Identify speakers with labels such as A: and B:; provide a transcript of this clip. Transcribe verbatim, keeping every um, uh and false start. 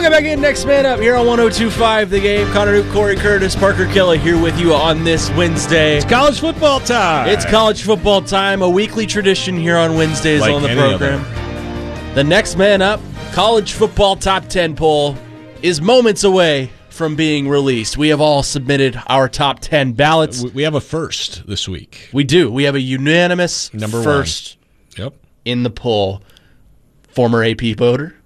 A: Welcome back in. Next Man Up here on one oh two point five The Game. Connor Newt, Corey Curtis, Parker Kelly here with you on this Wednesday.
B: It's college football time.
A: It's college football time, a weekly tradition here on Wednesdays
B: Like
A: on the
B: any
A: program.
B: other.
A: The Next Man Up college football top ten poll is moments away from being released. We have all submitted our top ten ballots.
B: We have a first this week.
A: We do. We have a unanimous
B: Number
A: first
B: one. Yep.
A: in the poll. Former A P voter,